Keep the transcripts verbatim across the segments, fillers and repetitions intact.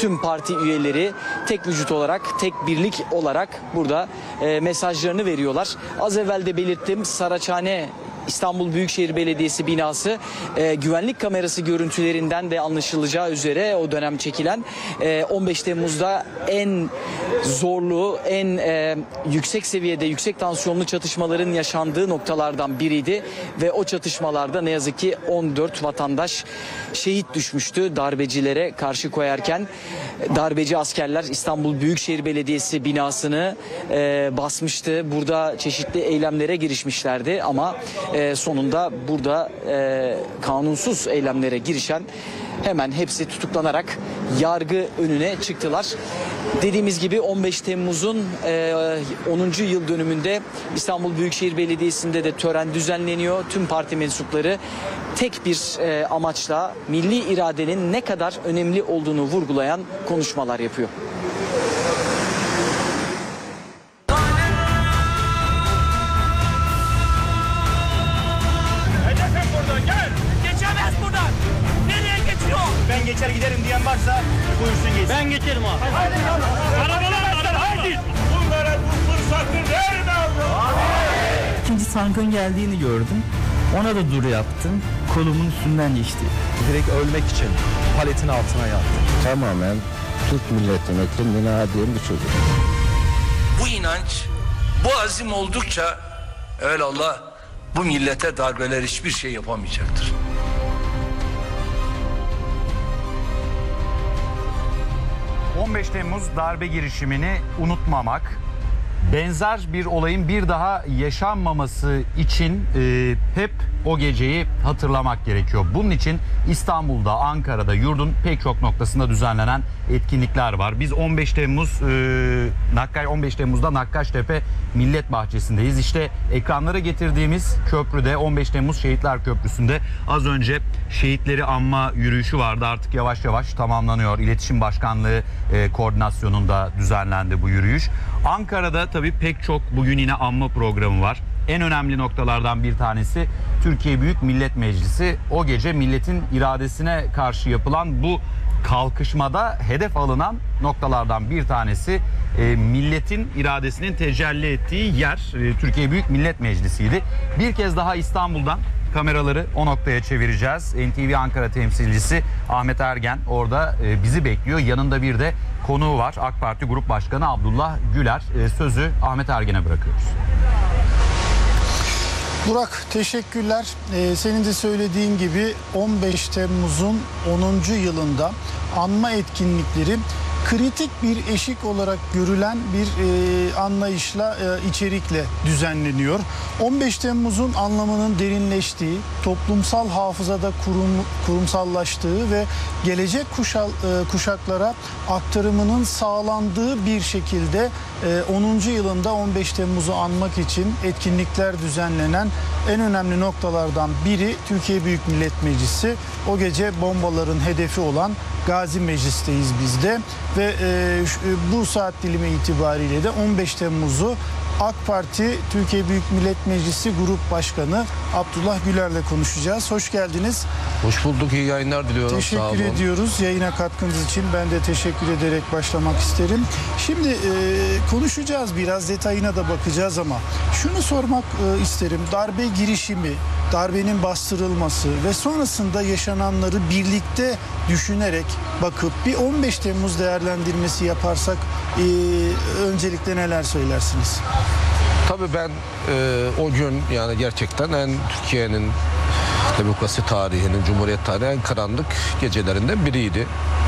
tüm parti üyeleri tek vücut olarak, tek birlik olarak burada e, mesajlarını veriyorlar. Az evvel de belirttim, Saraçhane İstanbul Büyükşehir Belediyesi binası e, güvenlik kamerası görüntülerinden de anlaşılacağı üzere o dönem çekilen e, on beş Temmuz'da en zorlu, en e, yüksek seviyede, yüksek tansiyonlu çatışmaların yaşandığı noktalardan biriydi ve o çatışmalarda ne yazık ki on dört vatandaş şehit düşmüştü darbecilere karşı koyarken. Darbeci askerler İstanbul Büyükşehir Belediyesi binasını e, basmıştı. Burada çeşitli eylemlere girişmişlerdi ama e, sonunda burada e, kanunsuz eylemlere girişen hemen hepsi tutuklanarak yargı önüne çıktılar. Dediğimiz gibi on beş Temmuz'un e, onuncu yıl dönümünde İstanbul Büyükşehir Belediyesi'nde de tören düzenleniyor. Tüm parti mensupları tek bir e, amaçla milli iradenin ne kadar önemli olduğunu vurgulayan konuşmalar yapıyor. Hedefim burada, gel! Geçemez buradan. Nereye geçiyor? Ben geçer giderim diyen varsa buyursun geçsin. Ben geçerim abi. Hadi, hadi, hadi. Arabalar atlar, haydi! Bunlara bu fırsatı verme Allah! İkinci tankın geldiğini gördüm. Ona da dur yaptım. Kolumun üstünden geçti. Direkt ölmek için paletin altına yattı. Tamamen Türk milletine kendine adayan bir çocuk. Bu inanç, bu azim oldukça evelallah bu millete darbeler hiçbir şey yapamayacaktır. on beş Temmuz darbe girişimini unutmamak, benzer bir olayın bir daha yaşanmaması için e, hep o geceyi hatırlamak gerekiyor. Bunun için İstanbul'da, Ankara'da, yurdun pek çok noktasında düzenlenen etkinlikler var. Biz on beş Temmuz e, Nakkaş on beş Temmuz'da Nakkaştepe Millet Bahçesi'ndeyiz. İşte ekranlara getirdiğimiz köprüde, on beş Temmuz Şehitler Köprüsü'nde az önce şehitleri anma yürüyüşü vardı. Artık yavaş yavaş tamamlanıyor. İletişim Başkanlığı e, koordinasyonunda düzenlendi bu yürüyüş. Ankara'da tabii pek çok bugün yine anma programı var. En önemli noktalardan bir tanesi Türkiye Büyük Millet Meclisi. O gece milletin iradesine karşı yapılan bu kalkışmada hedef alınan noktalardan bir tanesi e, milletin iradesinin tecelli ettiği yer e, Türkiye Büyük Millet Meclisi'ydi. Bir kez daha İstanbul'dan kameraları o noktaya çevireceğiz. N T V Ankara temsilcisi Ahmet Ergen orada e, bizi bekliyor. Yanında bir de konuğu var. AK Parti Grup Başkanı Abdullah Güler. E, sözü Ahmet Ergen'e bırakıyoruz. Burak, teşekkürler. Ee, senin de söylediğin gibi on beş Temmuz'un onuncu yılında anma etkinlikleri kritik bir eşik olarak görülen bir e, anlayışla, e, içerikle düzenleniyor. on beş Temmuz'un anlamının derinleştiği, toplumsal hafızada kurum, kurumsallaştığı ve gelecek kuşa, e, kuşaklara aktarımının sağlandığı bir şekilde e, onuncu yılında on beş Temmuz'u anmak için etkinlikler düzenlenen en önemli noktalardan biri Türkiye Büyük Millet Meclisi. O gece bombaların hedefi olan Gazi Meclis'teyiz biz de ve e, şu, bu saat dilimi itibariyle de on beş Temmuz'u AK Parti Türkiye Büyük Millet Meclisi Grup Başkanı Abdullah Güler'le konuşacağız. Hoş geldiniz. Hoş bulduk, iyi yayınlar diliyorum. Teşekkür ediyoruz yayına katkınız için. Ben de teşekkür ederek başlamak isterim. Şimdi e, konuşacağız, biraz detayına da bakacağız ama şunu sormak e, isterim. Darbe girişimi, darbenin bastırılması ve sonrasında yaşananları birlikte düşünerek bakıp bir on beş Temmuz değerlendirmesi yaparsak e, öncelikle neler söylersiniz? Tabii ben e, o gün yani gerçekten en Türkiye'nin demokrasi tarihinin, Cumhuriyet tarihinin en karanlık gecelerinden biriydi.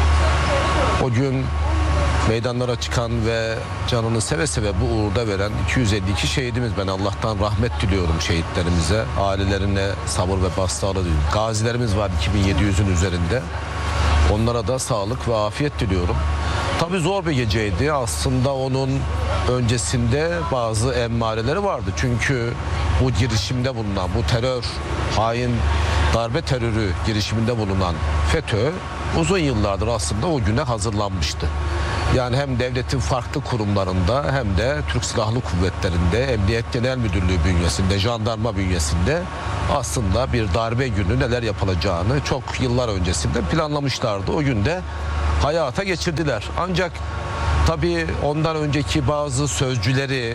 O gün meydanlara çıkan ve canını seve seve bu uğurda veren iki yüz elli iki şehidimiz, ben Allah'tan rahmet diliyorum şehitlerimize, ailelerine sabır ve başsağlığı diliyorum. Gazilerimiz var iki bin yedi yüzün üzerinde. Onlara da sağlık ve afiyet diliyorum. Tabii zor bir geceydi. Aslında onun öncesinde bazı emmareleri vardı. Çünkü bu girişimde bulunan, bu terör, hain darbe terörü girişiminde bulunan FETÖ uzun yıllardır aslında o güne hazırlanmıştı. Yani hem devletin farklı kurumlarında hem de Türk Silahlı Kuvvetleri'nde, Emniyet Genel Müdürlüğü bünyesinde, jandarma bünyesinde aslında bir darbe günü neler yapılacağını çok yıllar öncesinde planlamışlardı. O günde hayata geçirdiler. Ancak tabii ondan önceki bazı sözcüleri,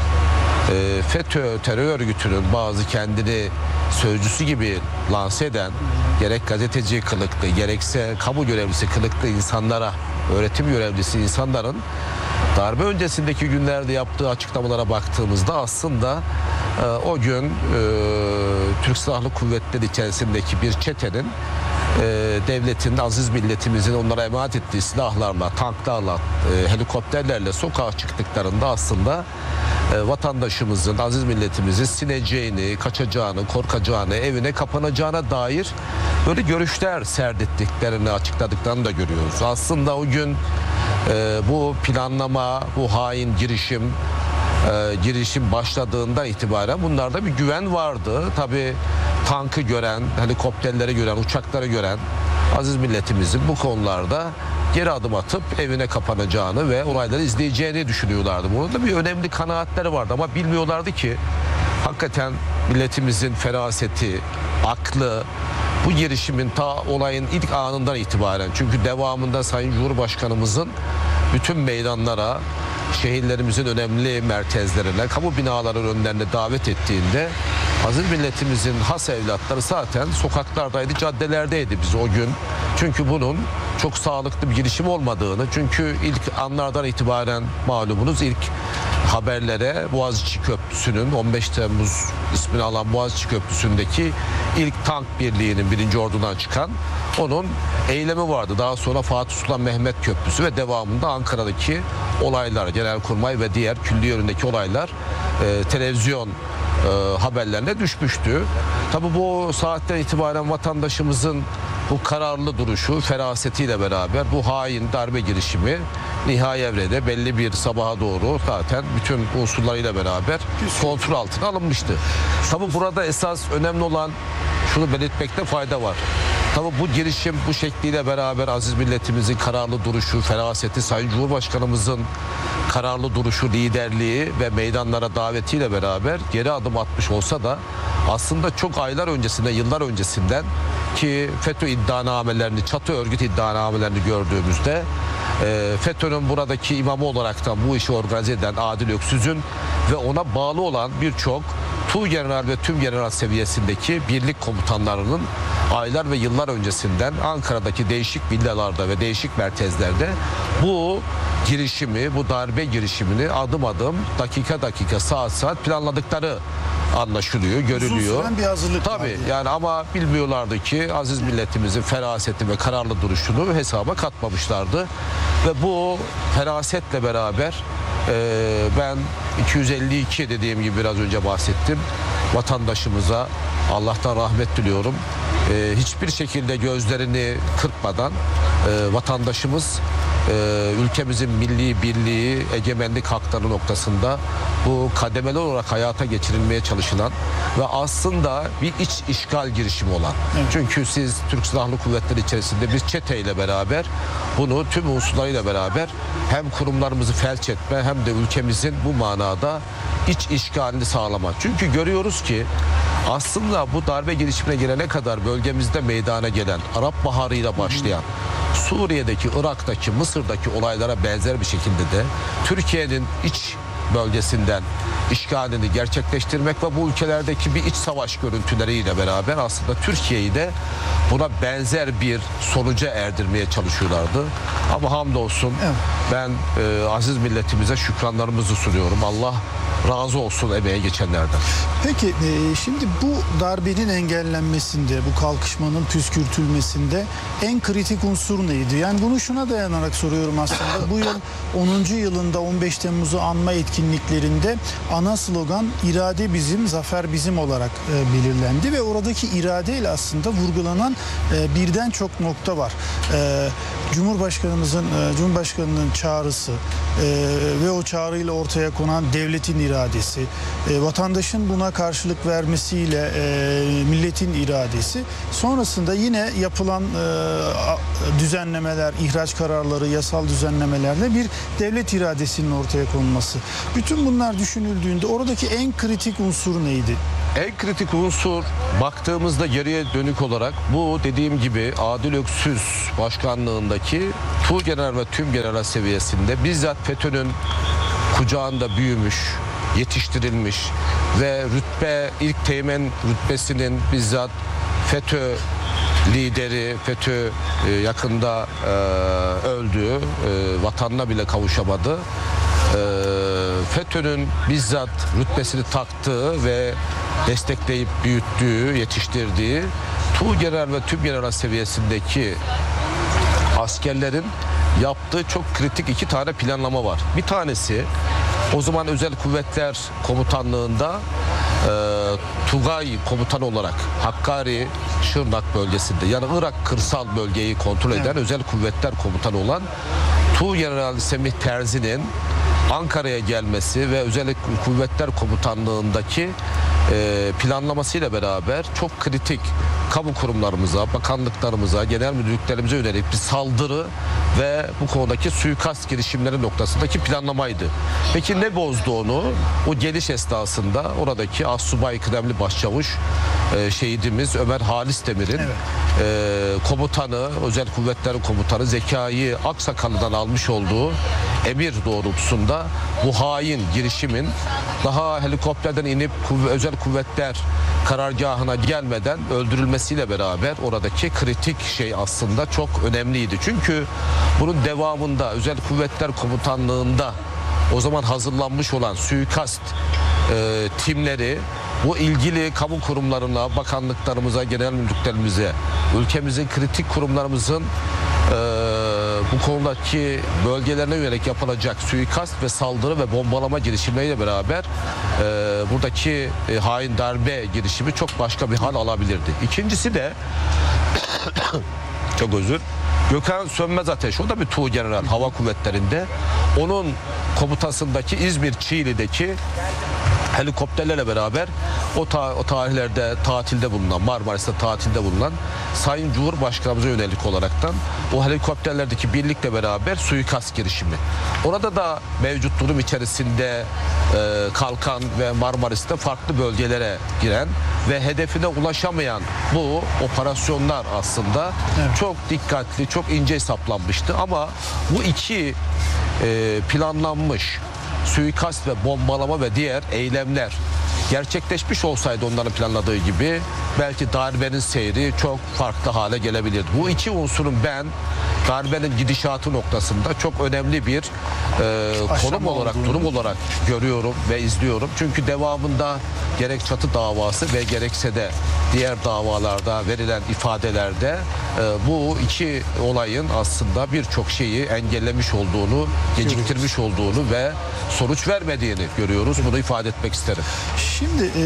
e, FETÖ terör örgütünün bazı kendini sözcüsü gibi lanse eden, gerek gazeteci kılıklı gerekse kamu görevlisi kılıklı insanlara, öğretim görevlisi insanların darbe öncesindeki günlerde yaptığı açıklamalara baktığımızda aslında e, o gün e, Türk Silahlı Kuvvetleri içerisindeki bir çetenin e, devletin, aziz milletimizin onlara emanet ettiği silahlarla, tanklarla, e, helikopterlerle sokağa çıktıklarında aslında e, vatandaşımızın, aziz milletimizin sineceğini, kaçacağını, korkacağını, evine kapanacağına dair böyle görüşler serdettiklerini, açıkladıklarını da görüyoruz. Aslında o gün e, bu planlama, bu hain girişim e, girişim başladığında itibaren bunlarda bir güven vardı. Tabii tankı gören, helikopterleri gören, uçakları gören aziz milletimizin bu konularda geri adım atıp evine kapanacağını ve olayları izleyeceğini düşünüyorlardı. Bunun da bir önemli kanaatleri vardı ama bilmiyorlardı ki hakikaten milletimizin feraseti, aklı bu girişimin ta olayın ilk anından itibaren, çünkü devamında Sayın Cumhurbaşkanımızın bütün meydanlara, şehirlerimizin önemli merkezlerine, kamu binaları önlerine davet ettiğinde aziz milletimizin has evlatları zaten sokaklardaydı, caddelerdeydi biz o gün. Çünkü bunun çok sağlıklı bir girişim olmadığını, çünkü ilk anlardan itibaren malumunuz ilk haberlere Boğaziçi Köprüsü'nün, on beş Temmuz ismini alan Boğaziçi Köprüsü'ndeki ilk tank birliğinin birinci Ordu'dan çıkan onun eylemi vardı. Daha sonra Fatih Sultan Mehmet Köprüsü ve devamında Ankara'daki olaylar, Genelkurmay ve diğer külliye yönündeki olaylar e, televizyon e, haberlerine düşmüştü. Tabii bu saatten itibaren vatandaşımızın bu kararlı duruşu, ferasetiyle beraber bu hain darbe girişimi nihai evrede belli bir sabaha doğru zaten bütün unsurlarıyla beraber kontrol altına alınmıştı. Tabii burada esas önemli olan şunu belirtmekte fayda var. Tabii bu girişim bu şekliyle beraber aziz milletimizin kararlı duruşu, feraseti, Sayın Cumhurbaşkanımızın kararlı duruşu, liderliği ve meydanlara davetiyle beraber geri adım atmış olsa da aslında çok aylar öncesinde, yıllar öncesinden ki FETÖ iddianamelerini, çatı örgüt iddianamelerini gördüğümüzde e, FETÖ'nün buradaki imamı olaraktan bu işi organize eden Adil Öksüz'ün ve ona bağlı olan birçok Tuğgeneral ve tüm general seviyesindeki birlik komutanlarının aylar ve yıllar öncesinden Ankara'daki değişik villalarda ve değişik merkezlerde bu girişimi, bu darbe girişimini adım adım, dakika dakika, saat saat planladıkları anlaşılıyor, görülüyor. Uzun süren bir hazırlık Tabii vardı. yani ama bilmiyorlardı ki aziz milletimizin feraseti ve kararlı duruşunu hesaba katmamışlardı. Ve bu ferasetle beraber e, ben iki yüz elli iki dediğim gibi biraz önce bahsettim. Vatandaşımıza Allah'tan rahmet diliyorum. E, hiçbir şekilde gözlerini kırpmadan e, vatandaşımız e, ülkemizin milli birliği, egemenlik hakları noktasında bu kademeli olarak hayata geçirilmeye çalışılan ve aslında bir iç işgal girişimi olan. Evet. Çünkü siz Türk Silahlı Kuvvetleri içerisinde bir çeteyle beraber bunu tüm unsurlarıyla beraber hem kurumlarımızı felç etme hem de ülkemizin bu manada iç işgalini sağlamak. Çünkü görüyoruz ki aslında bu darbe girişimine gelene kadar bölgemizde meydana gelen Arap Baharı'yla başlayan Suriye'deki, Irak'taki, Mısır'daki olaylara benzer bir şekilde de Türkiye'nin iç bölgesinden işgalini gerçekleştirmek ve bu ülkelerdeki bir iç savaş görüntüleriyle beraber aslında Türkiye'yi de buna benzer bir sonuca erdirmeye çalışıyorlardı. Ama hamdolsun evet. ben e, aziz milletimize şükranlarımızı sunuyorum. Allah razı olsun emeğe geçenlerden. Peki e, şimdi bu darbenin engellenmesinde, bu kalkışmanın püskürtülmesinde en kritik unsur neydi? Yani bunu şuna dayanarak soruyorum aslında. Bu yıl onuncu yılında on beş Temmuz'u anma etkinliklerinde ana slogan "İrade bizim, zafer bizim" olarak e, belirlendi ve oradaki iradeyle aslında vurgulanan e, birden çok nokta var. E, Cumhurbaşkanımızın, e, Cumhurbaşkanının çağrısı e, ve o çağrıyla ortaya konan devletin iradesi, iradesi, e, vatandaşın buna karşılık vermesiyle e, milletin iradesi, sonrasında yine yapılan e, a- düzenlemeler, ihraç kararları, yasal düzenlemelerle bir devlet iradesinin ortaya konulması. Bütün bunlar düşünüldüğünde oradaki en kritik unsur neydi? En kritik unsur baktığımızda geriye dönük olarak bu dediğim gibi Adil Öksüz başkanlığındaki Tuğgeneral ve tüm general seviyesinde bizzat FETÖ'nün kucağında büyümüş, yetiştirilmiş ve rütbe ilk teğmen rütbesinin bizzat FETÖ lideri, FETÖ e, yakında e, öldü, e, vatanına bile kavuşamadı. E, FETÖ'nün bizzat rütbesini taktığı ve destekleyip büyüttüğü, yetiştirdiği Tuğgeneral ve tüm general seviyesindeki askerlerin yaptığı çok kritik iki tane planlama var. Bir tanesi o zaman Özel Kuvvetler Komutanlığı'nda e, Tugay komutan olarak Hakkari, Şırnak bölgesinde yani Irak kırsal bölgeyi kontrol eden evet. Özel Kuvvetler Komutanı olan Tuğgeneral Semih Terzi'nin Ankara'ya gelmesi ve Özel Kuvvetler Komutanlığı'ndaki e, planlamasıyla beraber çok kritik kamu kurumlarımıza, bakanlıklarımıza, genel müdürlüklerimize yönelik bir saldırı ve bu konudaki suikast girişimleri noktasındaki planlamaydı. Peki ne bozdu onu? O geliş esnasında oradaki Assubay Kıdemli Başçavuş e, şehidimiz Ömer Halis Demir'in evet. e, komutanı, Özel Kuvvetler Komutanı Zekai Aksakallı'dan almış olduğu emir doğrultusunda bu hain girişimin daha helikopterden inip kuv- özel kuvvetler karargahına gelmeden öldürülmesiyle beraber oradaki kritik şey aslında çok önemliydi. Çünkü bunun devamında Özel Kuvvetler Komutanlığı'nda o zaman hazırlanmış olan suikast e, timleri bu ilgili kamu kurumlarına, bakanlıklarımıza, genel müdürlüklerimize, ülkemizin kritik kurumlarımızın e, bu konudaki bölgelerine yönelik yapılacak suikast ve saldırı ve bombalama girişimleriyle beraber e, buradaki e, hain darbe girişimi çok başka bir hal alabilirdi. İkincisi de çok özür Gökhan Sönmez Ateş, o da bir Tuğgeneral Hava Kuvvetleri'nde. Onun komutasındaki İzmir Çiğli'deki helikopterlerle beraber o, ta- o tarihlerde tatilde bulunan, Marmaris'te tatilde bulunan Sayın Cumhurbaşkanımıza yönelik olaraktan o helikopterlerdeki birlikle beraber suikast girişimi. Orada da mevcut durum içerisinde e, Kalkan ve Marmaris'te farklı bölgelere giren ve hedefine ulaşamayan bu operasyonlar aslında evet. çok dikkatli, çok ince hesaplanmıştı. Ama bu iki e, planlanmış suikast ve bombalama ve diğer eylemler gerçekleşmiş olsaydı onların planladığı gibi belki darbenin seyri çok farklı hale gelebilirdi. Bu iki unsurun ben darbenin gidişatı noktasında çok önemli bir e, konum olarak, olduğunu. durum olarak görüyorum ve izliyorum. Çünkü devamında gerek çatı davası ve gerekse de diğer davalarda verilen ifadelerde e, bu iki olayın aslında birçok şeyi engellemiş olduğunu, geciktirmiş olduğunu ve sonuç vermediğini görüyoruz. Bunu ifade etmek isterim. Şimdi e,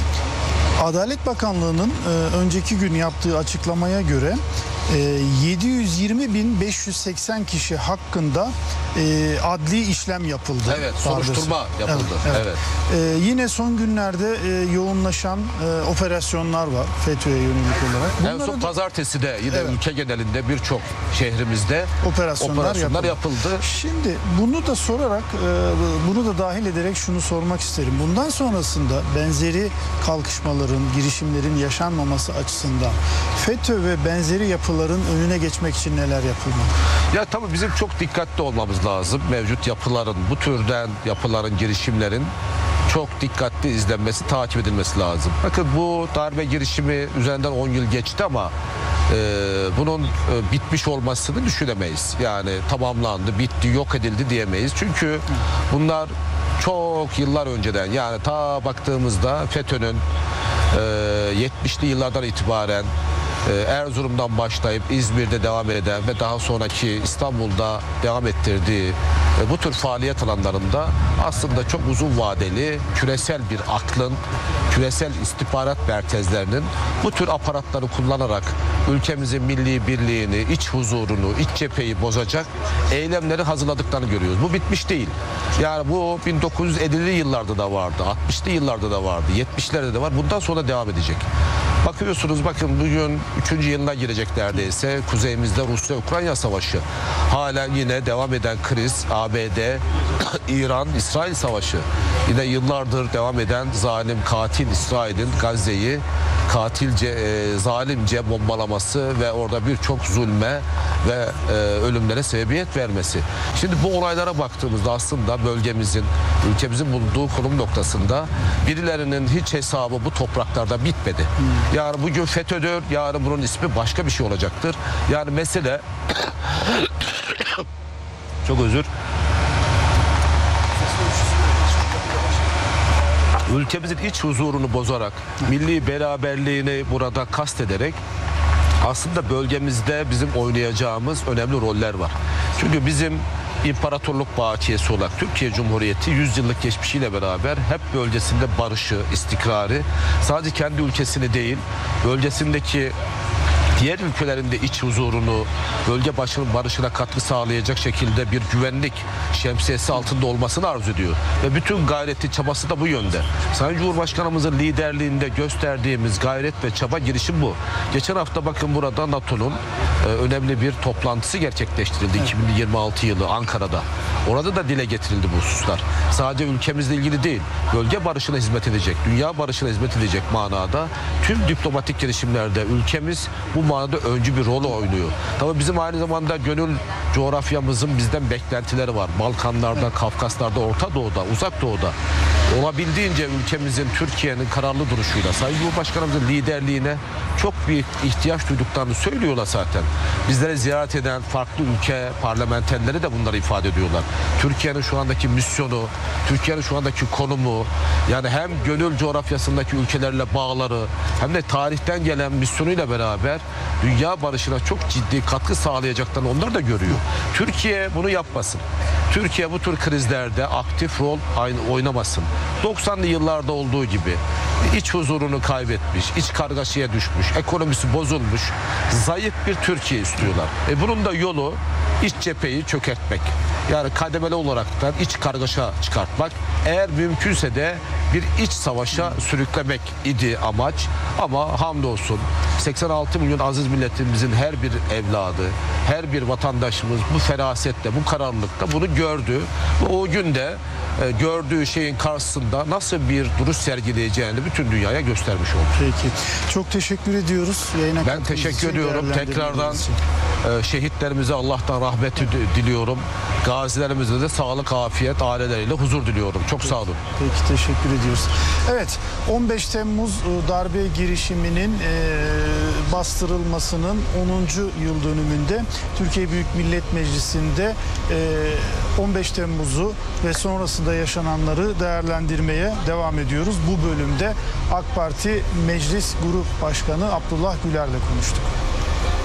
Adalet Bakanlığı'nın e, önceki gün yaptığı açıklamaya göre e, yedi yüz yirmi bin beş yüz seksen kişi hakkında e, adli işlem yapıldı. Evet, soruşturma yapıldı. Evet, evet. evet. E, yine son günlerde e, yoğunlaşan e, operasyonlar var FETÖ'ye yönelik olarak. En son da, pazartesi de yine evet. ülke genelinde birçok şehrimizde operasyonlar, operasyonlar yapıldı. yapıldı. Şimdi bunu da sorarak, e, bunu da dahil ederek şunu sormak isterim. Bundan sonrasında benzeri kalkışmaların, girişimlerin yaşanmaması açısından FETÖ ve benzeri yapıların önüne geçmek için neler yapılmalı? Ya tabii bizim çok dikkatli olmamız lazım. Mevcut yapıların, bu türden yapıların, girişimlerin çok dikkatli izlenmesi, takip edilmesi lazım. Bakın bu darbe girişimi üzerinden on yıl geçti ama e, bunun e, bitmiş olmasını düşünemeyiz. Yani tamamlandı, bitti, yok edildi diyemeyiz. Çünkü bunlar çok yıllar önceden, yani ta baktığımızda FETÖ'nün e, yetmişli yıllardan itibaren Erzurum'dan başlayıp İzmir'de devam eden ve daha sonraki İstanbul'da devam ettirdiği e, bu tür faaliyet alanlarında aslında çok uzun vadeli küresel bir aklın, küresel istihbarat merkezlerinin bu tür aparatları kullanarak ülkemizin milli birliğini, iç huzurunu, iç cepheyi bozacak eylemleri hazırladıklarını görüyoruz. Bu bitmiş değil. Yani bu bin dokuz yüz ellili yıllarda da vardı, altmışlı yıllarda da vardı, yetmişlerde de var. Bundan sonra devam edecek. Bakıyorsunuz bakın bugün üçüncü yılına girecek neredeyse. Kuzeyimizde Rusya-Ukrayna savaşı. Hala yine devam eden kriz, A B D, İran, İsrail savaşı. Yine yıllardır devam eden zalim, katil İsrail'in Gazze'yi katilce, e, zalimce bombalaması ve orada birçok zulme ve e, ölümlere sebebiyet vermesi. Şimdi bu olaylara baktığımızda aslında bölgemizin, ülkemizin bulunduğu konum noktasında birilerinin hiç hesabı bu topraklarda bitmedi. Yani bugün FETÖ'dür, yarın bunun ismi başka bir şey olacaktır. Yani mesele çok özür ülkemizin iç huzurunu bozarak, milli beraberliğini burada kastederek aslında bölgemizde bizim oynayacağımız önemli roller var. Çünkü bizim imparatorluk bakiyesi olarak Türkiye Cumhuriyeti yüz yıllık geçmişiyle beraber hep bölgesinde barışı, istikrarı, sadece kendi ülkesini değil, bölgesindeki diğer ülkelerinde iç huzurunu, bölge başının barışına katkı sağlayacak şekilde bir güvenlik şemsiyesi altında olmasını arzu ediyor. Ve bütün gayreti, çabası da bu yönde. Sayın Cumhurbaşkanımızın liderliğinde gösterdiğimiz gayret ve çaba girişim bu. Geçen hafta bakın burada NATO'nun e, önemli bir toplantısı gerçekleştirildi iki bin yirmi altı yılı Ankara'da. Orada da dile getirildi bu hususlar. Sadece ülkemizle ilgili değil, bölge barışına hizmet edecek, dünya barışına hizmet edecek manada tüm diplomatik girişimlerde ülkemiz bu manada öncü bir rol oynuyor. Tabii bizim aynı zamanda gönül coğrafyamızın bizden beklentileri var. Balkanlarda, Kafkaslar'da, Orta Doğu'da, Uzak Doğu'da. Olabildiğince ülkemizin, Türkiye'nin kararlı duruşuyla, Sayın Cumhurbaşkanımızın liderliğine çok büyük ihtiyaç duyduklarını söylüyorlar zaten. Bizleri ziyaret eden farklı ülke parlamenterleri de bunları ifade ediyorlar. Türkiye'nin şu andaki misyonu, Türkiye'nin şu andaki konumu, yani hem gönül coğrafyasındaki ülkelerle bağları, hem de tarihten gelen misyonuyla beraber dünya barışına çok ciddi katkı sağlayacaklarını onlar da görüyor. Türkiye bunu yapmasın. Türkiye bu tür krizlerde aktif rol oynamasın. doksanlı yıllarda olduğu gibi iç huzurunu kaybetmiş, iç kargaşaya düşmüş, ekonomisi bozulmuş, zayıf bir Türkiye istiyorlar. E bunun da yolu iç cepheyi çökertmek. Yani kademeli olaraktan iç kargaşa çıkartmak. Eğer mümkünse de bir iç savaşa sürüklemek idi amaç. Ama hamdolsun seksen altı milyon aziz milletimizin her bir evladı, her bir vatandaşımız bu ferasetle, bu kararlılıkta bunu gördü. Ve o günde e, gördüğü şeyin karşısında nasıl bir duruş sergileyeceğini bütün dünyaya göstermiş oldu. Peki. Çok teşekkür ediyoruz. Yayına Ben teşekkür ediyorum. Tekrardan e, şehitlerimize Allah'tan rahmet diliyorum. Gazilerimize de sağlık, afiyet, aileleriyle huzur diliyorum. Çok sağ olun. Peki, teşekkür ediyoruz. Evet, on beş Temmuz darbe girişiminin e, bastırılmasının onuncu yıl dönümünde Türkiye Büyük Millet Meclisi'nde e, on beş Temmuz'u ve sonrasında yaşananları değerlendirmeye devam ediyoruz. Bu bölümde AK Parti Meclis Grup Başkanı Abdullah Güler'le konuştuk.